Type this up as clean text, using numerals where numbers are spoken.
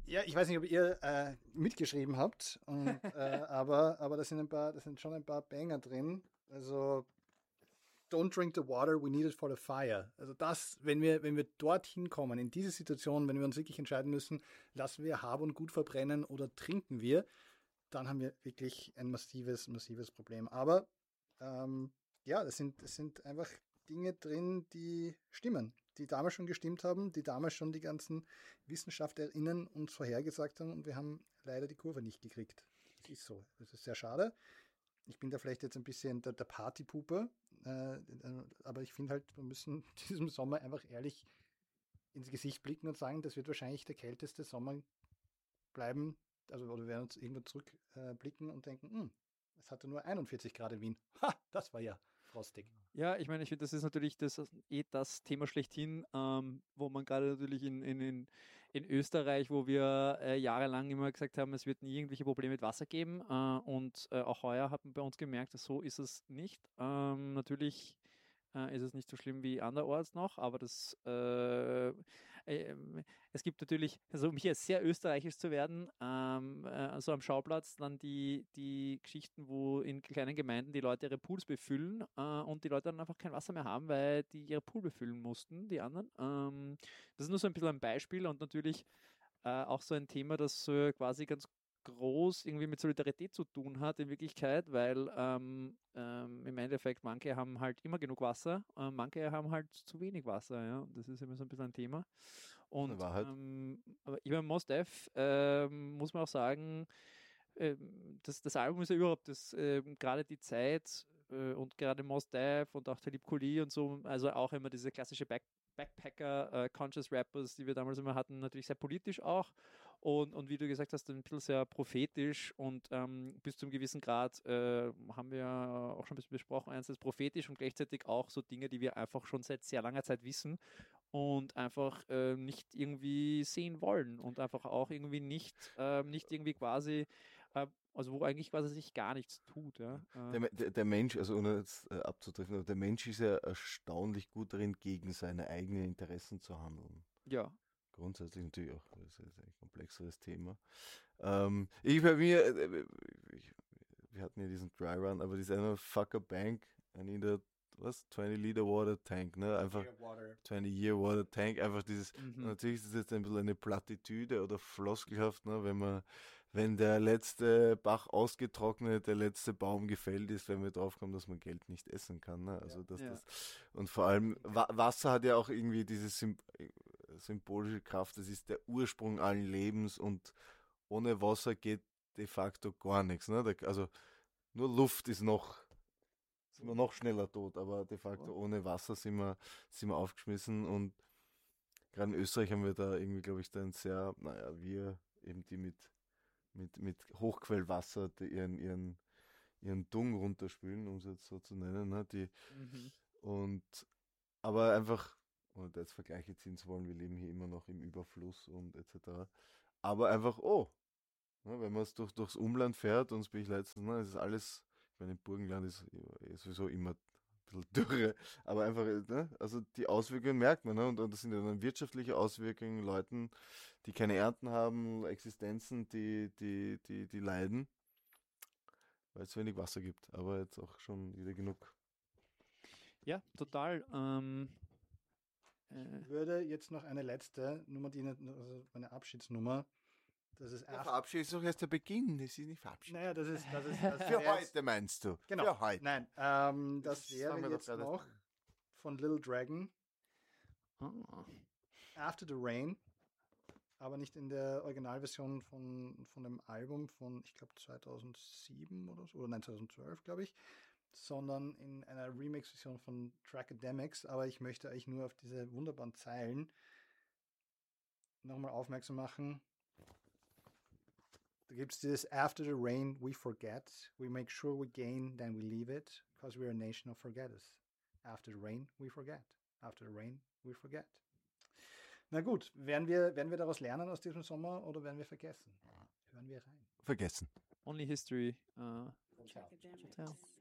Ja, ich weiß nicht, ob ihr mitgeschrieben habt, aber da sind schon ein paar Banger drin. Also Don't drink the water, we need it for the fire. Also das, wenn wir dorthin kommen, in diese Situation, wenn wir uns wirklich entscheiden müssen, lassen wir Hab und Gut verbrennen oder trinken wir, dann haben wir wirklich ein massives Problem. Aber ja, das sind einfach Dinge drin, die stimmen, die damals schon gestimmt haben, die damals schon die ganzen WissenschaftlerInnen uns vorhergesagt haben und wir haben leider die Kurve nicht gekriegt. Das ist so. Das ist sehr schade. Ich bin da vielleicht jetzt ein bisschen der Partypuper, aber ich finde halt, wir müssen diesem Sommer einfach ehrlich ins Gesicht blicken und sagen, das wird wahrscheinlich der kälteste Sommer bleiben. Also, oder wir werden uns irgendwo zurückblicken und denken, es hatte nur 41 Grad in Wien. Ha, das war ja frostig. Ja, ich meine, ich finde, das ist natürlich das Thema schlechthin, wo man gerade natürlich in Österreich, wo wir jahrelang immer gesagt haben, es wird nie irgendwelche Probleme mit Wasser geben. Und auch heuer hat man bei uns gemerkt, dass so ist es nicht. Natürlich ist es nicht so schlimm wie anderorts noch, aber es gibt natürlich, also um hier sehr österreichisch zu werden, so am Schauplatz dann die Geschichten, wo in kleinen Gemeinden die Leute ihre Pools befüllen und die Leute dann einfach kein Wasser mehr haben, weil die ihre Pool befüllen mussten, die anderen. Das ist nur so ein bisschen ein Beispiel und natürlich auch so ein Thema, das quasi ganz groß irgendwie mit Solidarität zu tun hat in Wirklichkeit, weil im Endeffekt manche haben halt immer genug Wasser, manche haben halt zu wenig Wasser, ja. Das ist immer so ein bisschen ein Thema. Und Wahrheit. aber ich meine, Mos Def muss man auch sagen, das Album ist ja überhaupt gerade die Zeit und gerade Mos Def und auch Talib Kweli und so, also auch immer diese klassische Backpacker, Conscious Rappers, die wir damals immer hatten, natürlich sehr politisch auch und wie du gesagt hast, ein bisschen sehr prophetisch und bis zu einem gewissen Grad haben wir auch schon ein bisschen besprochen, einerseits prophetisch und gleichzeitig auch so Dinge, die wir einfach schon seit sehr langer Zeit wissen und einfach nicht irgendwie sehen wollen und einfach auch irgendwie nicht irgendwie quasi also wo eigentlich quasi sich gar nichts tut, ja. Der Mensch, also ohne jetzt abzutreffen, aber der Mensch ist ja erstaunlich gut darin, gegen seine eigenen Interessen zu handeln. Ja. Grundsätzlich natürlich auch, das ist ein komplexeres Thema. Ich bei mir, wir hatten ja diesen Dry Run, aber dieser Fucker Bank, I need a, was, 20-Liter Water Tank, ne? Einfach 20-Year Water Tank, einfach dieses, natürlich ist das jetzt ein bisschen eine Plattitüde oder floskelhaft, ne? Wenn der letzte Bach ausgetrocknet, der letzte Baum gefällt ist, wenn wir drauf kommen, dass man Geld nicht essen kann, ne? Also und vor allem Wasser hat ja auch irgendwie diese symbolische Kraft, das ist der Ursprung allen Lebens und ohne Wasser geht de facto gar nichts, ne? Also nur Luft sind wir noch schneller tot, aber de facto ohne Wasser sind wir aufgeschmissen und gerade in Österreich haben wir da irgendwie, glaube ich, dann sehr, naja, wir eben die mit Hochquellwasser ihren Dung runterspülen, um es jetzt so zu nennen, ne? Und aber einfach, ohne da jetzt Vergleiche ziehen zu wollen, wir leben hier immer noch im Überfluss und etc. Aber einfach, ne, wenn man es durchs Umland fährt, und das bin ich letztens, ne, es ist alles, ich meine, im Burgenland ist sowieso immer ein bisschen Dürre, aber einfach, ne, also die Auswirkungen merkt man, ne, und das sind ja dann wirtschaftliche Auswirkungen, Leuten, die keine Ernten haben, Existenzen, die leiden, weil es wenig Wasser gibt, aber jetzt auch schon wieder genug. Ja, total. Ich würde jetzt noch eine letzte Nummer, also meine Abschiedsnummer. Das ist Verabschiedung ist doch erst der Beginn, das ist nicht Verabschiedung. Naja, das für heute meinst du? Genau. Für heute. Nein, das wäre jetzt noch von Little Dragon. After the Rain, aber nicht in der Originalversion von dem Album von, ich glaube, 2007 oder so, oder nein, 2012, glaube ich, sondern in einer Remix-Version von Trackademics, aber ich möchte euch nur auf diese wunderbaren Zeilen nochmal aufmerksam machen. Da gibt es dieses After the rain we forget, we make sure we gain, then we leave it, because we're a nation of forgetters. After the rain we forget, after the rain we forget. Na gut, werden wir daraus lernen aus diesem Sommer oder werden wir vergessen? Hören wir rein. Vergessen. Only history. Ciao. Ciao.